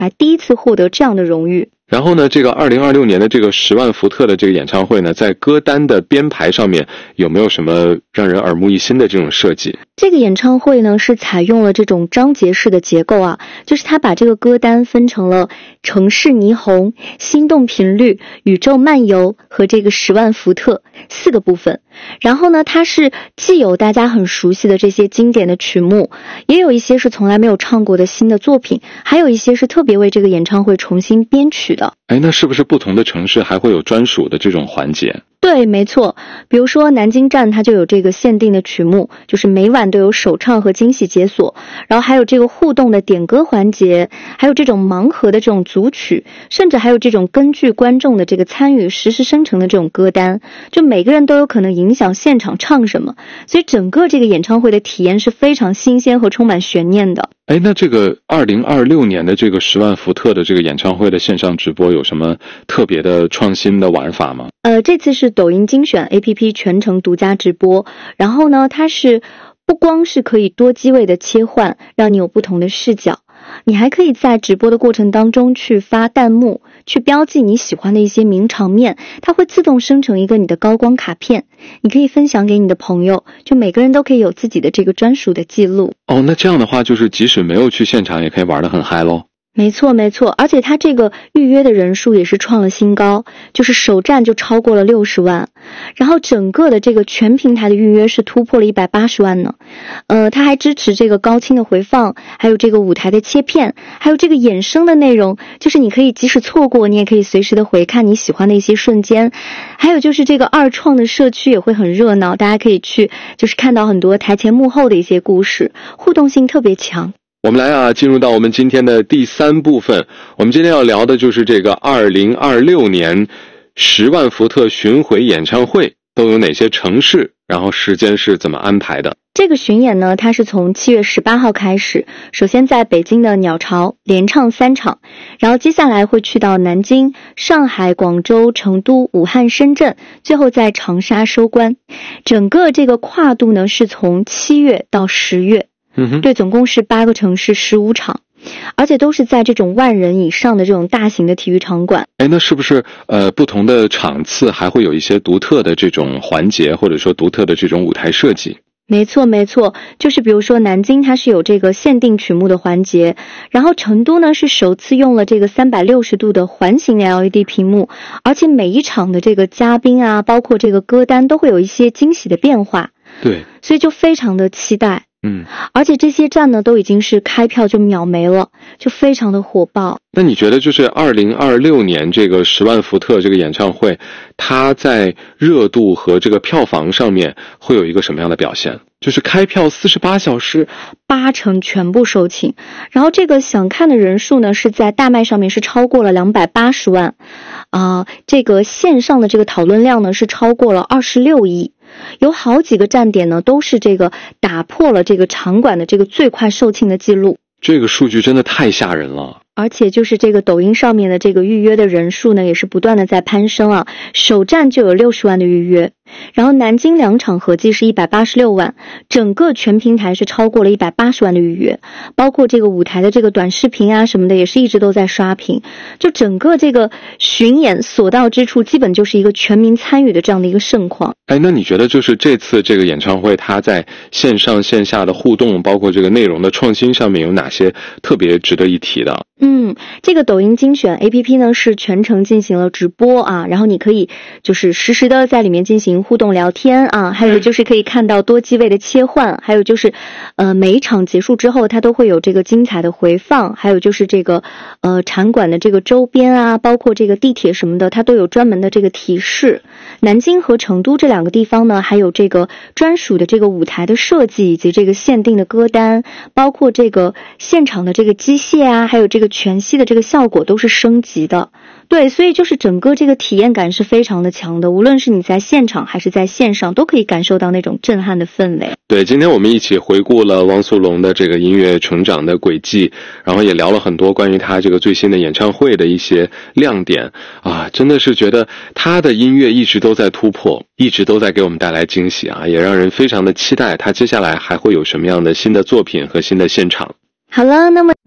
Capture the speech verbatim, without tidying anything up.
来第一次获得这样的荣誉。 然后呢，这个二零二六年的这个十万伏特的这个演唱会呢，在歌单的编排上面有没有什么让人耳目一新的这种设计？ 这个演唱会呢是采用了这种章节式的结构啊，就是它把这个歌单分成了城市霓虹、心动频率、宇宙漫游和这个十万伏特四个部分。然后呢，它是既有大家很熟悉的这些经典的曲目，也有一些是从来没有唱过的新的作品，还有一些是特别为这个演唱会重新编曲的。 哎，那是不是不同的城市还会有专属的这种环节？ 对，没错。比如说南京站它就有这个限定的曲目，就是每晚都有首唱和惊喜解锁，然后还有这个互动的点歌环节，还有这种盲盒的这种组曲，甚至还有这种根据观众的这个参与实时生成的这种歌单，就每个人都有可能影响现场唱什么，所以整个这个演唱会的体验是非常新鲜和充满悬念的。 哎，那这个二零二六年的这个十万伏特的这个演唱会的线上直播有什么特别的创新的玩法吗？ 呃，这次是抖音精选 A P P 全程独家直播，然后呢，它是不光是可以多机位的切换，让你有不同的视角，你还可以在直播的过程当中去发弹幕，去标记你喜欢的一些名场面，它会自动生成一个你的高光卡片，你可以分享给你的朋友，就每个人都可以有自己的这个专属的记录。 哦，那这样的话就是即使没有去现场也可以玩得很嗨咯。 没错没错，而且它这个预约的人数也是创了新高，就是首站就超过了六十万，然后整个的这个全平台的预约是突破了一百八十万呢。呃，它还支持这个高清的回放，还有这个舞台的切片，还有这个衍生的内容，就是你可以即使错过，你也可以随时的回看你喜欢的一些瞬间。还有就是这个二创的社区也会很热闹，大家可以去就是看到很多台前幕后的一些故事，互动性特别强。 我们来啊，进入到我们今天的第三部分。我们今天要聊的就是这个二零二六年十万伏特巡回演唱会都有哪些城市，然后时间是怎么安排的。 这个巡演呢，它是从七月十八号开始，首先在北京的鸟巢连唱三场，然后接下来会去到南京、上海、广州、成都、武汉、深圳，最后在长沙收官。整个这个跨度呢是从七月到十月。 嗯哼， 对，总共是八个城市十五场，而且都是在这种万人以上的这种大型的体育场馆。 哎，那是不是呃不同的场次还会有一些独特的这种环节，或者说独特的这种舞台设计？ 没错没错，就是比如说南京它是有这个限定曲目的环节，然后成都呢是首次用了这个三百六十度的环形 L E D 屏幕，而且每一场的这个嘉宾啊，包括这个歌单都会有一些惊喜的变化。 对， 所以就非常的期待。 嗯， 而且这些站呢都已经是开票就秒没了，就非常的火爆。 那你觉得就是二零二六年这个十万伏特这个演唱会，它在热度和这个票房上面会有一个什么样的表现？就是开票四十八小时， 八成全部售罄。然后这个想看的人数呢是在大麦上面是超过了两百八十万，啊、呃，这个线上的这个讨论量呢是超过了二十六亿。有好几个站点呢都是这个打破了这个场馆的这个最快售罄的记录。 这个数据真的太吓人了。 而且就是这个抖音上面的这个预约的人数呢也是不断的在攀升啊，首站就有六十万的预约，然后南京两场合计是一百八十六万，整个全平台是超过了一百八十万的预约，包括这个舞台的这个短视频啊什么的也是一直都在刷屏，就整个这个巡演所到之处基本就是一个全民参与的这样的一个盛况。 哎，那你觉得就是这次这个演唱会它在线上线下的互动，包括这个内容的创新上面有哪些特别值得一提的？ 嗯，这个抖音精选 A P P 呢是全程进行了直播啊，然后你可以就是实时的在里面进行互动聊天啊，还有就是可以看到多机位的切换，还有就是呃每一场结束之后它都会有这个精彩的回放，还有就是这个呃场馆的这个周边啊，包括这个地铁什么的它都有专门的这个提示。南京和成都这两个地方呢还有这个专属的这个舞台的设计，以及这个限定的歌单，包括这个现场的这个机械啊，还有这个全息的这个效果都是升级的。对，所以就是整个这个体验感是非常的强的，无论是你在现场还是在线上都可以感受到那种震撼的氛围。 对，今天我们一起回顾了汪苏泷的这个音乐成长的轨迹，然后也聊了很多关于他这个最新的演唱会的一些亮点啊，真的是觉得他的音乐一直都在突破，一直都在给我们带来惊喜啊，也让人非常的期待他接下来还会有什么样的新的作品和新的现场。 好了，那么